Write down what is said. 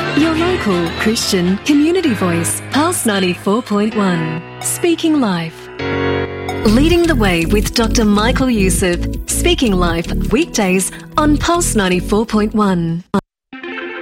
Your local Christian community voice, Pulse 94.1. Speaking Life. Leading the way with Dr. Michael Youssef. Speaking Life, weekdays on Pulse 94.1.